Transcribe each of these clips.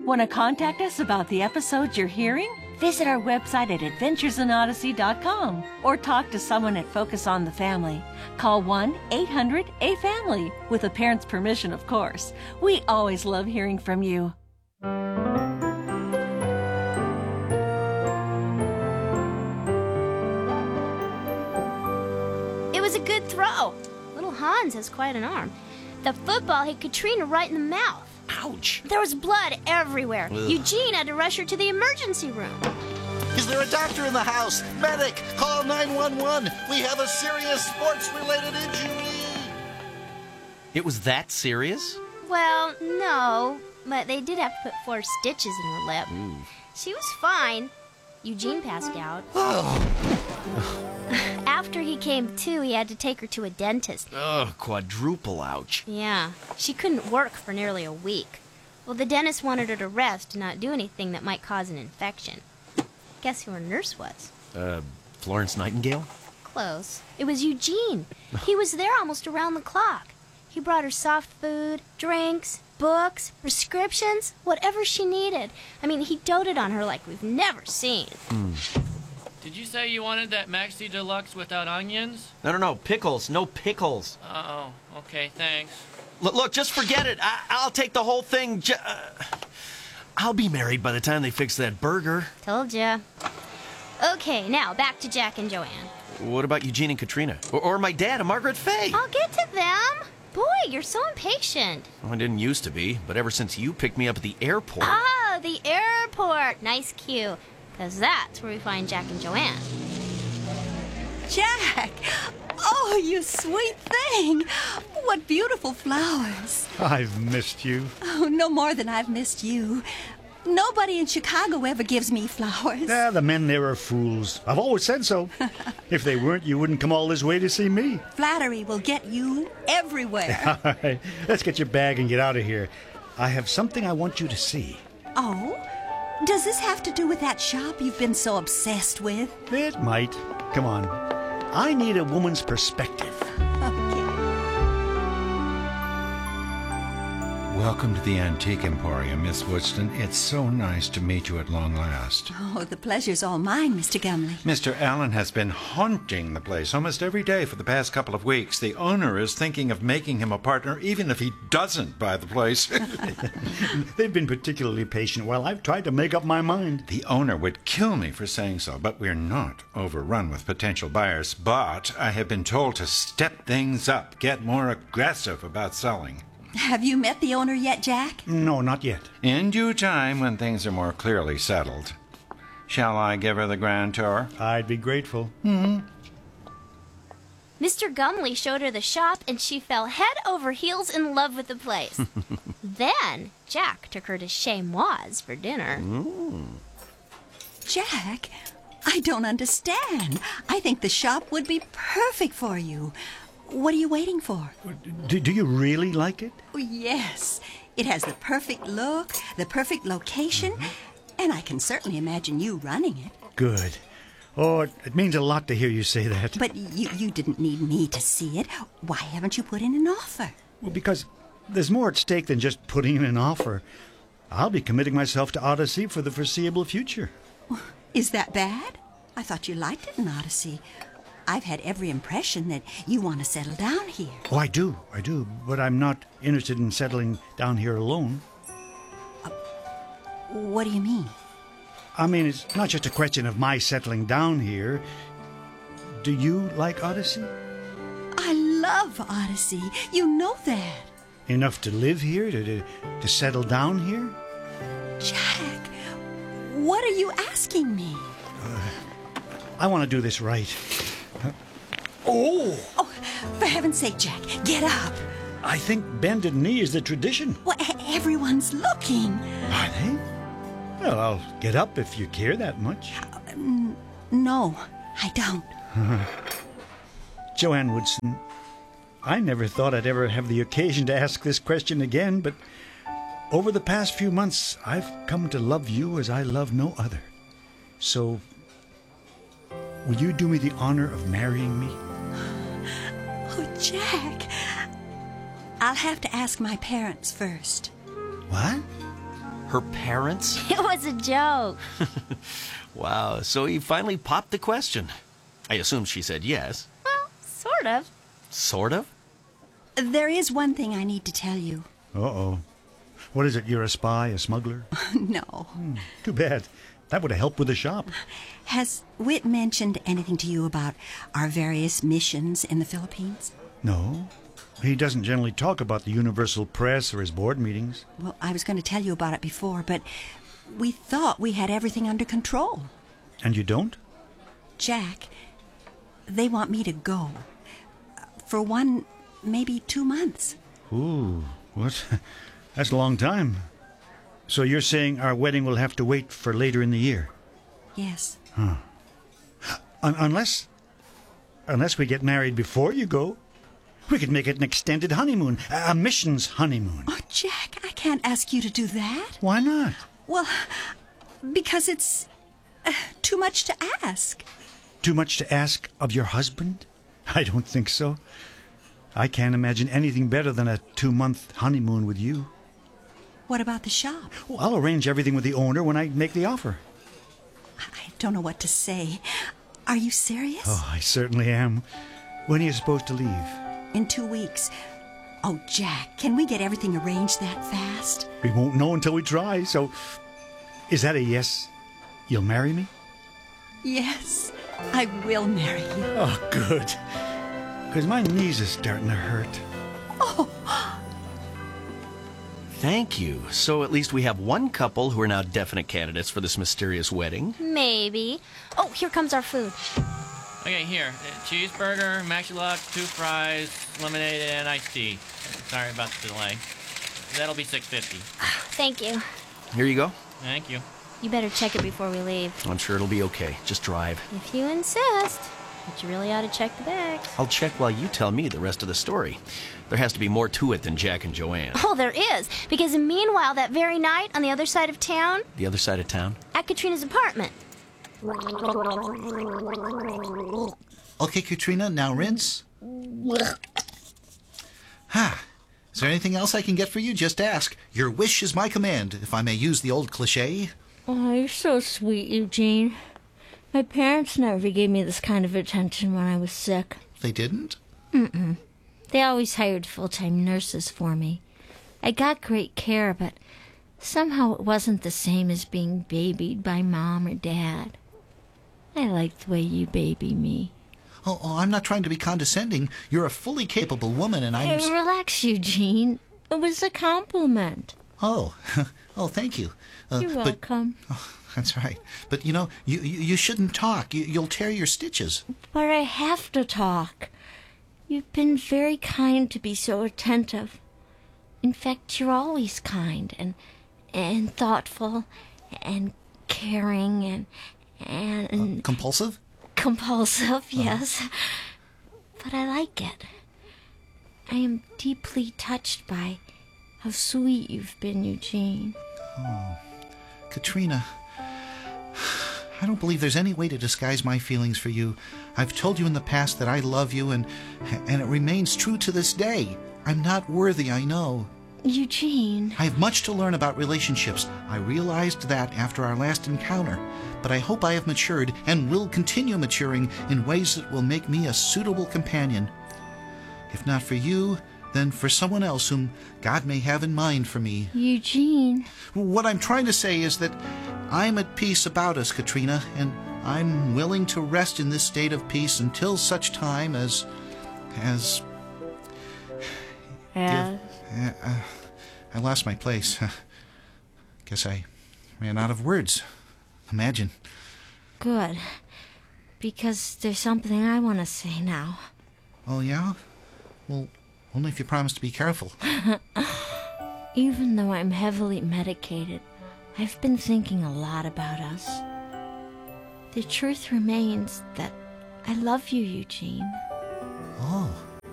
Want to contact us about the episodes you're hearing? Visit our website at adventuresinodyssey.com or talk to someone at Focus on the Family. Call 1-800-A-FAMILY, with a parent's permission, of course. We always love hearing from you. It was a good throw. Little Hans has quite an arm. The football hit Katrina right in the mouth. Ouch. There was blood everywhere. Ugh. Eugene had to rush her to the emergency room. Is there a doctor in the house? Medic, call 911. We have a serious sports-related injury. It was that serious? Well, no, but they did have to put 4 stitches in her lip. Ooh. She was fine. Eugene passed out. After he came to, he had to take her to a dentist. Ugh, quadruple ouch. Yeah, she couldn't work for nearly a week. Well, the dentist wanted her to rest and not do anything that might cause an infection. Guess who her nurse was? Florence Nightingale? Close. It was Eugene. He was there almost around the clock. He brought her soft food, drinks, books, prescriptions, whatever she needed. I mean, he doted on her like we've never seen. Did you say you wanted that Maxi Deluxe without onions? No, pickles. No pickles. Oh, okay, thanks. Look, just forget it. I'll take the whole thing. I'll be married by the time they fix that burger. Told ya. Okay, now back to Jack and Joanne. What about Eugene and Katrina? Or my dad and Margaret Fay? I'll get to them. Boy, you're so impatient. Well, I didn't used to be, but ever since you picked me up at the airport... Oh, the airport. Nice cue. Because that's where we find Jack and Joanne. Jack! Oh, you sweet thing! What beautiful flowers. I've missed you. Oh, no more than I've missed you. Nobody in Chicago ever gives me flowers. The men there are fools. I've always said so. If they weren't, you wouldn't come all this way to see me. Flattery will get you everywhere. All right, let's get your bag and get out of here. I have something I want you to see. Oh? Does this have to do with that shop you've been so obsessed with? It might. Come on. I need a woman's perspective. Welcome to the Antique Emporium, Miss Woodston. It's so nice to meet you at long last. Oh, the pleasure's all mine, Mr. Gumley. Mr. Allen has been haunting the place almost every day for the past couple of weeks. The owner is thinking of making him a partner, even if he doesn't buy the place. They've been particularly patient while I've tried to make up my mind. The owner would kill me for saying so, but we're not overrun with potential buyers. But I have been told to step things up, get more aggressive about selling. Have you met the owner yet, Jack? No, not yet. In due time, when things are more clearly settled. Shall I give her the grand tour? I'd be grateful. Mr. Gumley showed her the shop, and she fell head over heels in love with the place. Then Jack took her to Chez Moise for dinner. Jack, I don't understand. I think the shop would be perfect for you. What are you waiting for? Do you really like it? Oh, yes. It has the perfect look, the perfect location, and I can certainly imagine you running it. Good. Oh, it means a lot to hear you say that. But you didn't need me to see it. Why haven't you put in an offer? Well, because there's more at stake than just putting in an offer. I'll be committing myself to Odyssey for the foreseeable future. Is that bad? I thought you liked it in Odyssey. I've had every impression that you want to settle down here. Oh, I do. But I'm not interested in settling down here alone. What do you mean? I mean, it's not just a question of my settling down here. Do you like Odyssey? I love Odyssey. You know that. Enough to live here, to settle down here? Jack, what are you asking me? I want to do this right. Oh, for heaven's sake, Jack, get up. I think bended knee is the tradition. Well, everyone's looking. Are they? Well, I'll get up if you care that much. No, I don't. Joanne Woodson, I never thought I'd ever have the occasion to ask this question again, but over the past few months, I've come to love you as I love no other. So, will you do me the honor of marrying me? Oh, Jack, I'll have to ask my parents first. What? Her parents? It was a joke. Wow, so he finally popped the question. I assume she said yes. Well, sort of. Sort of? There is one thing I need to tell you. Uh-oh. What is it? You're a spy, a smuggler? No. Too bad. That would have helped with the shop. Has Whit mentioned anything to you about our various missions in the Philippines? No. He doesn't generally talk about the Universal Press or his board meetings. Well, I was going to tell you about it before, but we thought we had everything under control. And you don't? Jack, they want me to go. For 1, maybe 2 months. Ooh, what? That's a long time. So you're saying our wedding will have to wait for later in the year? Yes. Huh. Unless we get married before you go. We could make it an extended honeymoon, a missions honeymoon. Oh, Jack, I can't ask you to do that. Why not? Well, because it's too much to ask. Too much to ask of your husband? I don't think so. I can't imagine anything better than a 2-month honeymoon with you. What about the shop? Well, I'll arrange everything with the owner when I make the offer. I don't know what to say. Are you serious? Oh, I certainly am. When are you supposed to leave? In 2 weeks. Oh, Jack, can we get everything arranged that fast? We won't know until we try, so... Is that a yes? You'll marry me? Yes, I will marry you. Oh, good. Because my knees are starting to hurt. Thank you. So at least we have one couple who are now definite candidates for this mysterious wedding. Maybe. Oh, here comes our food. Okay, here. Cheeseburger, Maxi Deluxe, 2 fries, lemonade, and iced tea. Sorry about the delay. That'll be $6.50. Thank you. Here you go. Thank you. You better check it before we leave. I'm sure it'll be okay. Just drive. If you insist. But you really ought to check the bags. I'll check while you tell me the rest of the story. There has to be more to it than Jack and Joanne. Oh, there is. Because meanwhile, that very night on the other side of town, The other side of town? at Katrina's apartment. Okay, Katrina, now rinse. Is there anything else I can get for you? Just ask. Your wish is my command, if I may use the old cliche. Oh, you're so sweet, Eugene. My parents never gave me this kind of attention when I was sick. They didn't? Mm-mm. They always hired full-time nurses for me. I got great care, but somehow it wasn't the same as being babied by Mom or Dad. I like the way you baby me. Oh, I'm not trying to be condescending. You're a fully capable woman, and I'm... Hey, relax, Eugene. It was a compliment. Oh, thank you. You're welcome. That's right. But, you shouldn't talk. You'll tear your stitches. But I have to talk. You've been very kind to be so attentive. In fact, you're always kind and thoughtful and caring and compulsive? Compulsive, yes. But I like it. I am deeply touched by how sweet you've been, Eugene. Oh, Katrina, I don't believe there's any way to disguise my feelings for you. I've told you in the past that I love you, and it remains true to this day. I'm not worthy, I know. Eugene. I have much to learn about relationships. I realized that after our last encounter. But I hope I have matured and will continue maturing in ways that will make me a suitable companion. If not for you, then for someone else whom God may have in mind for me. Eugene. What I'm trying to say is that I'm at peace about us, Katrina, and I'm willing to rest in this state of peace until such time as... I lost my place. Guess I ran out of words. Imagine. Good. Because there's something I want to say now. Oh, yeah? Well, only if you promise to be careful. Even though I'm heavily medicated, I've been thinking a lot about us. The truth remains that I love you, Eugene. Oh.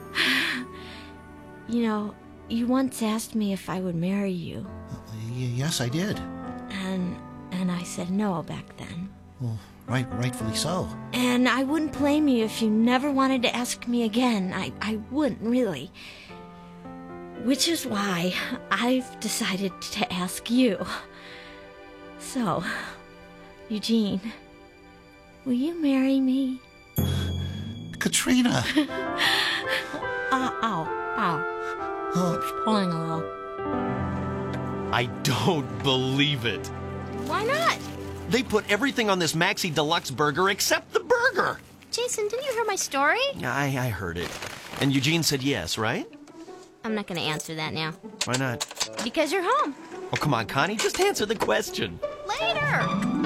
You know, you once asked me if I would marry you. Yes, I did. And I said no back then. Well, rightfully so. And I wouldn't blame you if you never wanted to ask me again. I wouldn't, really. Which is why I've decided to ask you. So, Eugene, will you marry me? Katrina! Ow. It's pulling a little. I don't believe it. Why not? They put everything on this Maxi Deluxe burger except the burger. Jason, didn't you hear my story? I heard it. And Eugene said yes, right? I'm not going to answer that now. Why not? Because you're home. Oh, come on, Connie. Just answer the question. Later.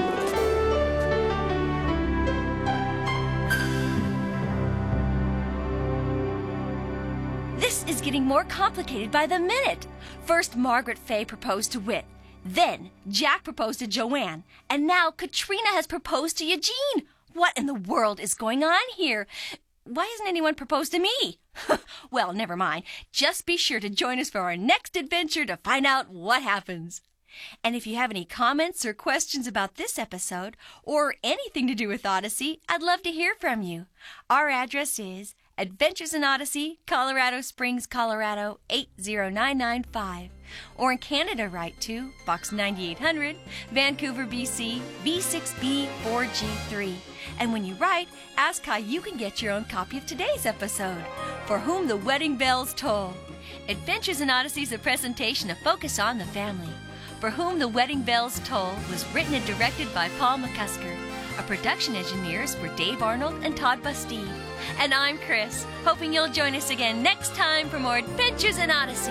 This is getting more complicated by the minute. First, Margaret Fay proposed to Whit. Then, Jack proposed to Joanne. And now, Katrina has proposed to Eugene. What in the world is going on here? Why hasn't anyone proposed to me? Well, never mind. Just be sure to join us for our next adventure to find out what happens. And if you have any comments or questions about this episode, or anything to do with Odyssey, I'd love to hear from you. Our address is Adventures in Odyssey, Colorado Springs, Colorado 80995. Or in Canada, write to Box 9800, Vancouver, BC, V6B4G3. And when you write, ask how you can get your own copy of today's episode, For Whom the Wedding Bells Toll. Adventures in Odyssey is a presentation of Focus on the Family. For Whom the Wedding Bells Toll was written and directed by Paul McCusker. Our production engineers were Dave Arnold and Todd Bastide. And I'm Chris, hoping you'll join us again next time for more Adventures in Odyssey.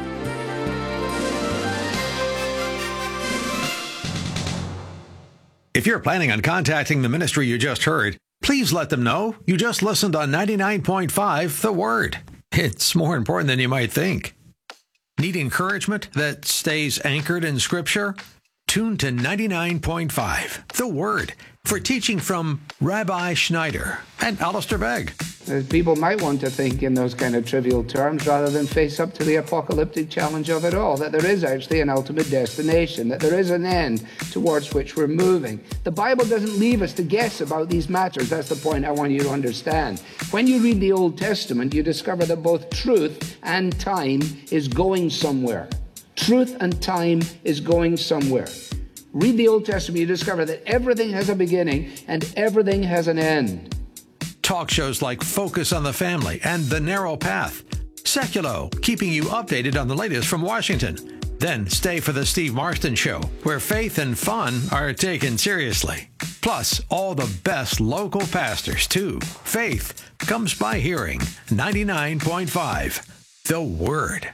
If you're planning on contacting the ministry you just heard, please let them know you just listened on 99.5 The Word. It's more important than you might think. Need encouragement that stays anchored in Scripture? Tune to 99.5 The Word for teaching from Rabbi Schneider and Alistair Begg. People might want to think in those kind of trivial terms rather than face up to the apocalyptic challenge of it all, that there is actually an ultimate destination, that there is an end towards which we're moving. The Bible doesn't leave us to guess about these matters. That's the point I want you to understand. When you read the Old Testament, you discover that both truth and time is going somewhere. Truth and time is going somewhere. Read the Old Testament, you discover that everything has a beginning and everything has an end. Talk shows like Focus on the Family and The Narrow Path. Seculo, keeping you updated on the latest from Washington. Then stay for The Steve Marston Show, where faith and fun are taken seriously. Plus, all the best local pastors, too. Faith comes by hearing. 99.5 The Word.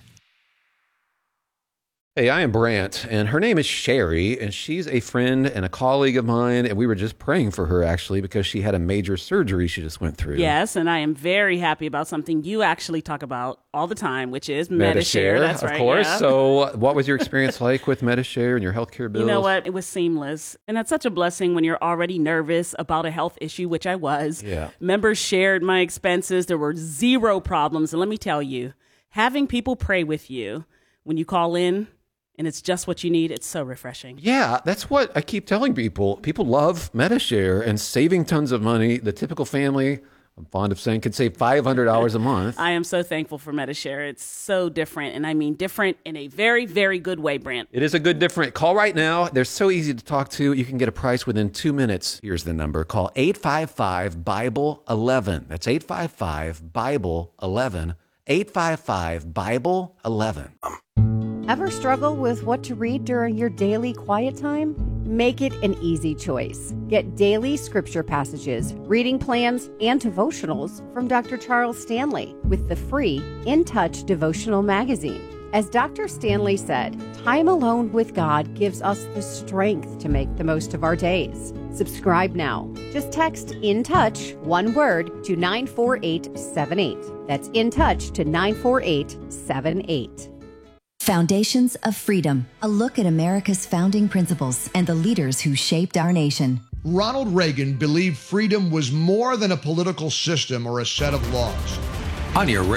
Hey, I am Brant, and her name is Sherry, and she's a friend and a colleague of mine, and we were just praying for her, actually, because she had a major surgery she just went through. Yes, and I am very happy about something you actually talk about all the time, which is Medi-Share. That's right, of course. Yeah. So what was your experience like with Medi-Share and your healthcare bills? You know what? It was seamless, and that's such a blessing when you're already nervous about a health issue, which I was. Yeah. Members shared my expenses. There were zero problems, and let me tell you, having people pray with you when you call in, and it's just what you need, it's so refreshing. Yeah, that's what I keep telling people. People love Medi-Share and saving tons of money. The typical family, I'm fond of saying, could save $500 a month. I am so thankful for Medi-Share. It's so different, and I mean different in a very, very good way, Brant. It is a good different. Call right now. They're so easy to talk to. You can get a price within 2 minutes. Here's the number. Call 855-BIBLE-11. That's 855-BIBLE-11. 855-BIBLE-11. Ever struggle with what to read during your daily quiet time? Make it an easy choice. Get daily scripture passages, reading plans, and devotionals from Dr. Charles Stanley with the free In Touch devotional magazine. As Dr. Stanley said, time alone with God gives us the strength to make the most of our days. Subscribe now. Just text In Touch, one word, to 94878. That's In Touch to 94878. Foundations of Freedom, a look at America's founding principles and the leaders who shaped our nation. Ronald Reagan believed freedom was more than a political system or a set of laws. On your